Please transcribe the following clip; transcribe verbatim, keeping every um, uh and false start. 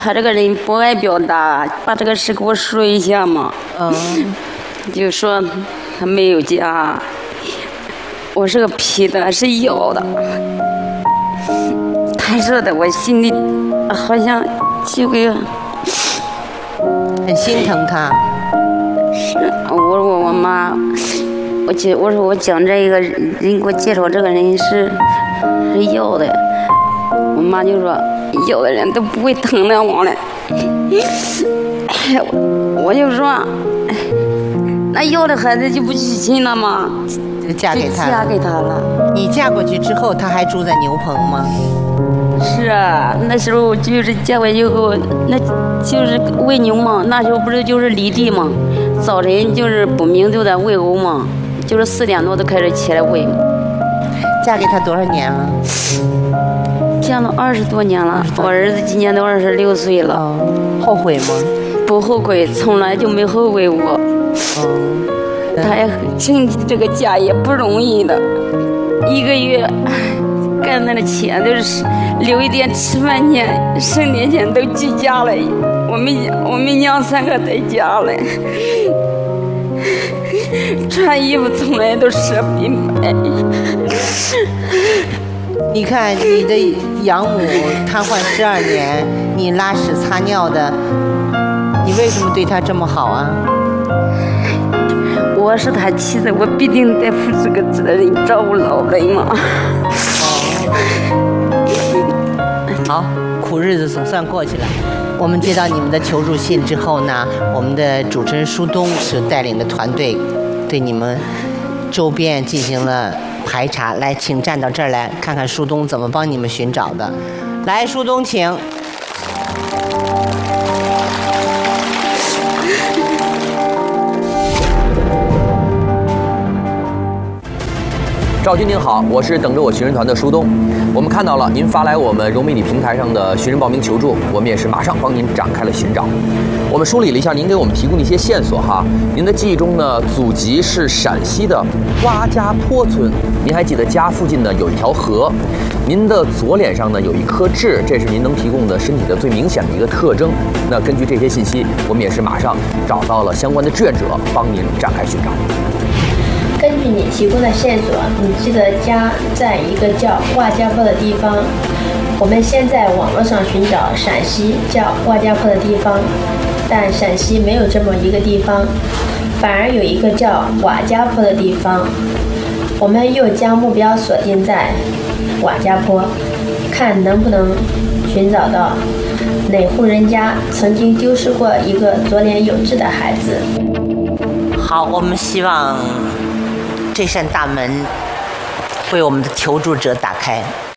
他这个人不爱表达，把这个事给我说一下嘛。嗯，就说他没有家，我是个皮的，是要的。他说的，我心里好像就给很心疼他。 是，我说我妈，我介我说我讲这个人给我介绍这个人是是要的，我妈就说要的人都不会疼了我了。我我就说，那要的孩子就不娶亲了吗？ 就嫁给他了。 嫁给他了。 你嫁过去之后，他还住在牛棚吗？ 是啊，那时候就是嫁过去以后，那就是喂牛嘛。那时候不是就是犁地嘛，早晨就是不明就在喂牛嘛，就是四点多就开始起来喂。 嫁给他多少年了？ 嫁了二十多年了，我儿子今年都二十六岁了。 哦，后悔吗？ 不后悔，从来就没后悔过。 哦， 他也挣这个家也不容易的，一个月干那的钱都是留一点吃饭钱，剩点钱都居家了。我们我们娘三个在家了，穿衣服从来都舍不得买。 你看你的养母瘫痪十二年，你拉屎擦尿的，你为什么对她这么好啊？ 我是他妻子，我必定得负这个责任，照顾老人嘛。 好，苦日子总算过去了。我们接到你们的求助信之后呢，我们的主持人舒东是带领的团队对你们周边进行了排查。来，请站到这儿来，看看舒东怎么帮你们寻找的。来，舒东，请。 赵军您好，我是等着我寻人团的舒东。我们看到了您发来我们柔媒体平台上的寻人报名求助，我们也是马上帮您展开了寻找。我们梳理了一下您给我们提供的一些线索哈，您的记忆中呢，祖籍是陕西的瓜家坡村，您还记得家附近呢有一条河，您的左脸上呢有一颗痣，这是您能提供的身体的最明显的一个特征。那根据这些信息，我们也是马上找到了相关的志愿者，帮您展开寻找。 根据你提供的线索，你记得家在一个叫挂家坡的地方。我们先在网络上寻找陕西叫挂家坡的地方，但陕西没有这么一个地方，反而有一个叫瓦家坡的地方。我们又将目标锁定在瓦家坡，看能不能寻找到哪户人家曾经丢失过一个左脸有痣的孩子。 好，我们希望这扇大门为我们的求助者打开。